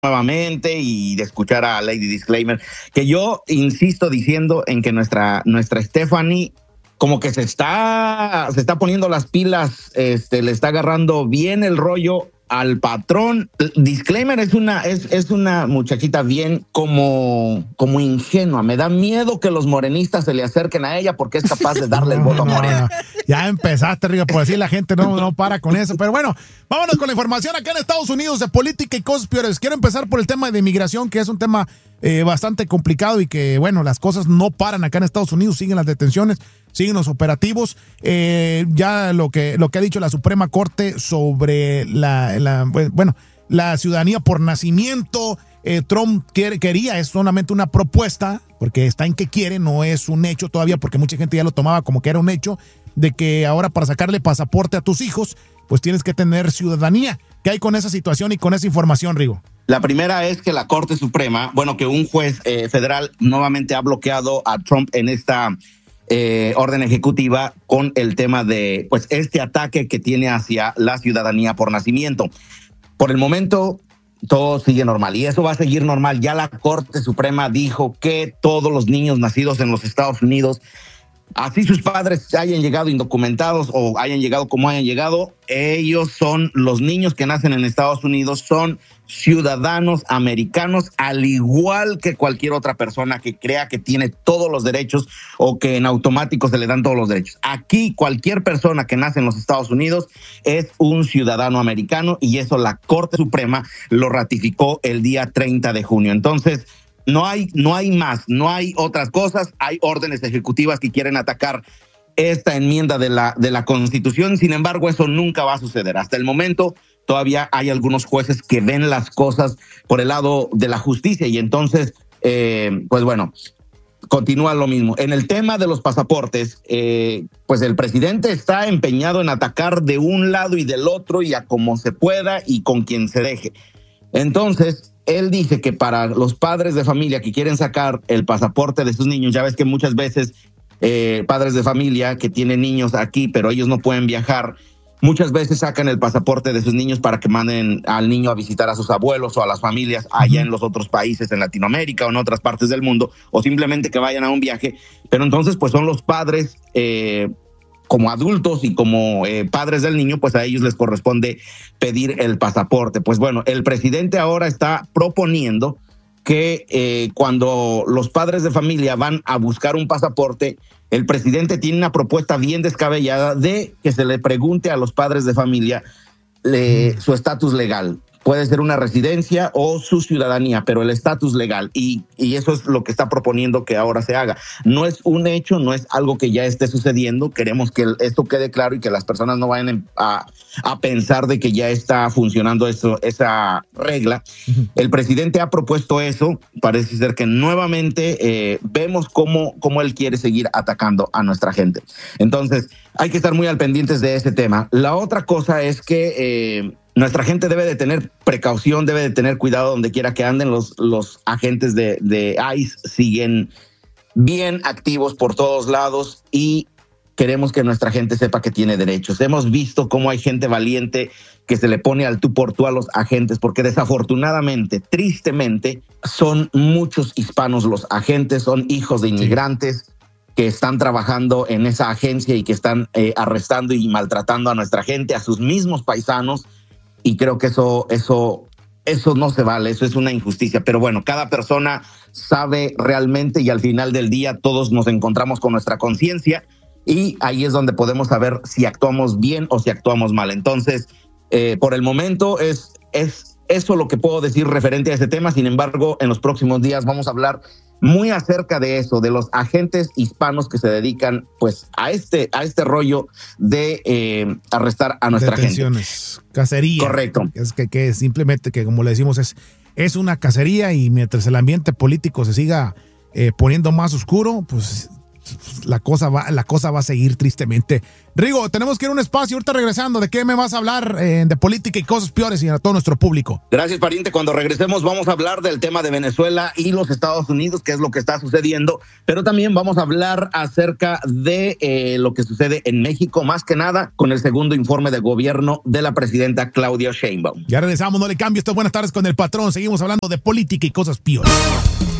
nuevamente y de escuchar a Lady Disclaimer, que yo insisto diciendo en que nuestra Stephanie como que se está poniendo las pilas, le está agarrando bien el rollo al patrón. Disclaimer es una muchachita bien como ingenua. Me da miedo que los morenistas se le acerquen a ella porque es capaz de darle el voto a Morena. Ya empezaste, Rigo, por decir la gente no para con eso. Pero bueno, vámonos con la información acá en Estados Unidos de política y cosas peores. Quiero empezar por el tema de inmigración, que es un tema bastante complicado y que, bueno, las cosas no paran acá en Estados Unidos. Siguen las detenciones, siguen los operativos. Ya lo que ha dicho la Suprema Corte sobre la ciudadanía por nacimiento. Trump quería, es solamente una propuesta, porque está en que quiere, no es un hecho todavía, porque mucha gente ya lo tomaba como que era un hecho, de que ahora para sacarle pasaporte a tus hijos, pues tienes que tener ciudadanía. ¿Qué hay con esa situación y con esa información, Rigo? La primera es que la Corte Suprema, que un juez federal nuevamente ha bloqueado a Trump en esta orden ejecutiva con el tema de este ataque que tiene hacia la ciudadanía por nacimiento. Por el momento todo sigue normal y eso va a seguir normal. Ya la Corte Suprema dijo que todos los niños nacidos en los Estados Unidos, así sus padres hayan llegado indocumentados o hayan llegado como hayan llegado, ellos son los niños que nacen en Estados Unidos, son ciudadanos americanos, al igual que cualquier otra persona que crea que tiene todos los derechos o que en automático se le dan todos los derechos. Aquí cualquier persona que nace en los Estados Unidos es un ciudadano americano y eso la Corte Suprema lo ratificó el día 30 de junio. Entonces, no hay más, no hay otras cosas, hay órdenes ejecutivas que quieren atacar esta enmienda de la Constitución. Sin embargo, eso nunca va a suceder. Hasta el momento todavía hay algunos jueces que ven las cosas por el lado de la justicia y entonces, continúa lo mismo. En el tema de los pasaportes, el presidente está empeñado en atacar de un lado y del otro y a como se pueda y con quien se deje. Entonces, él dice que para los padres de familia que quieren sacar el pasaporte de sus niños, ya ves que muchas veces padres de familia que tienen niños aquí, pero ellos no pueden viajar, muchas veces sacan el pasaporte de sus niños para que manden al niño a visitar a sus abuelos o a las familias allá en los otros países, en Latinoamérica o en otras partes del mundo, o simplemente que vayan a un viaje. Pero entonces, son los padres como adultos y como padres del niño, a ellos les corresponde pedir el pasaporte. El presidente ahora está proponiendo que cuando los padres de familia van a buscar un pasaporte, el presidente tiene una propuesta bien descabellada de que se le pregunte a los padres de familia su estatus legal. Puede ser una residencia o su ciudadanía, pero el estatus legal. Y eso es lo que está proponiendo que ahora se haga. No es un hecho, no es algo que ya esté sucediendo. Queremos que esto quede claro y que las personas no vayan a pensar de que ya está funcionando esa regla. Uh-huh. El presidente ha propuesto eso. Parece ser que nuevamente vemos cómo él quiere seguir atacando a nuestra gente. Entonces, hay que estar muy al pendientes de ese tema. La otra cosa es que nuestra gente debe de tener precaución, debe de tener cuidado donde quiera que anden. Los agentes de ICE siguen bien activos por todos lados y queremos que nuestra gente sepa que tiene derechos. Hemos visto cómo hay gente valiente que se le pone al tú por tú a los agentes, porque desafortunadamente, tristemente, son muchos hispanos los agentes, son hijos de inmigrantes. Sí, que están trabajando en esa agencia y que están arrestando y maltratando a nuestra gente, a sus mismos paisanos. Y creo que eso no se vale, eso es una injusticia. Pero cada persona sabe realmente y al final del día todos nos encontramos con nuestra conciencia y ahí es donde podemos saber si actuamos bien o si actuamos mal. Entonces, por el momento es eso lo que puedo decir referente a ese tema. Sin embargo, en los próximos días vamos a hablar muy acerca de eso, de los agentes hispanos que se dedican a este rollo de arrestar a nuestra detenciones, gente. Cacería. Correcto. Es que simplemente, que como le decimos, es una cacería y mientras el ambiente político se siga poniendo más oscuro, la cosa va a seguir tristemente. Rigo, tenemos que ir a un espacio, ahorita regresando. ¿De qué me vas a hablar de política y cosas peores y a todo nuestro público? Gracias, pariente. Cuando regresemos vamos a hablar del tema de Venezuela y los Estados Unidos, qué es lo que está sucediendo, pero también vamos a hablar acerca de lo que sucede en México, más que nada con el segundo informe de gobierno de la presidenta Claudia Sheinbaum. Ya regresamos, no le cambie. Esto es Buenas Tardes con el Patrón. Seguimos hablando de política y cosas peores.